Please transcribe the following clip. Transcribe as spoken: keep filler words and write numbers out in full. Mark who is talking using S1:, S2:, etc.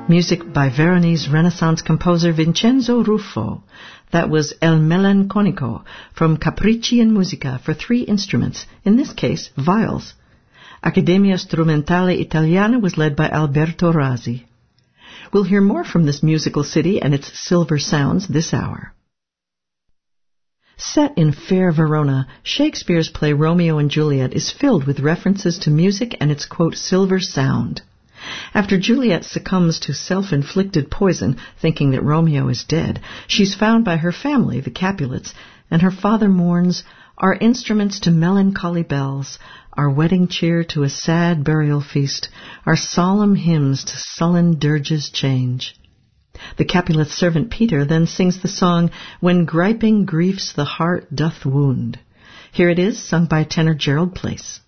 S1: Music by Veronese Renaissance composer Vincenzo Ruffo. That was El Melanconico from Capricci in Musica for three instruments, in this case, viols. Accademia Strumentale Italiana was led by Alberto Razzi. We'll hear more from this musical city and its silver sounds this hour. Set in fair Verona, Shakespeare's play Romeo and Juliet is filled with references to music and its, quote, silver sound. After Juliet succumbs to self-inflicted poison, thinking that Romeo is dead, she's found by her family, the Capulets, and her father mourns, "Our instruments to melancholy bells, our wedding cheer to a sad burial feast, our solemn hymns to sullen dirges change." The Capulet's servant Peter then sings the song, "When griping griefs the heart doth wound." Here it is, sung by tenor Gerald Place.